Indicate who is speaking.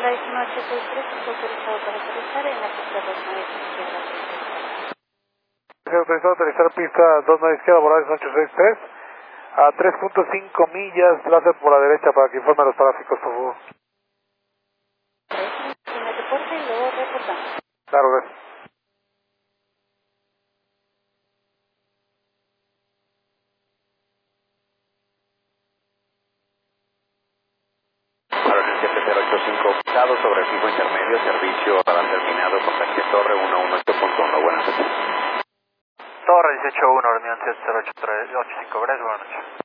Speaker 1: Flight 1863 está autorizado para aterrizar en la pista 29 izquierda.
Speaker 2: Se autorizado a aterrizar pista 29 izquierda, Volaris 863, a 3.5 millas, láser por la derecha para que informe a los tráficos, por favor.
Speaker 1: En el reporte y luego reportamos.
Speaker 2: Claro, gracias.
Speaker 3: Aeronáutica PT-085, dado sobre fijo intermedio, servicio radar terminado, contacte Torre 118.1, buenas noches.
Speaker 4: Torre 18-1, reunión 08385, buenas noches.